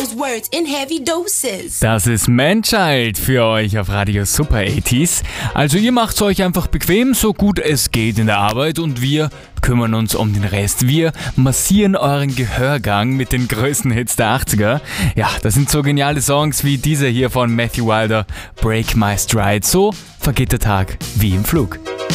those words in heavy doses. Das ist Manchild für euch auf Radio Super 80s. Also ihr macht's euch einfach bequem, so gut es geht in der Arbeit und wir kümmern uns um den Rest. Wir massieren euren Gehörgang mit den größten Hits der 80er. Ja, das sind so geniale Songs wie dieser hier von Matthew Wilder, Break My Stride. So vergeht der Tag wie im Flug.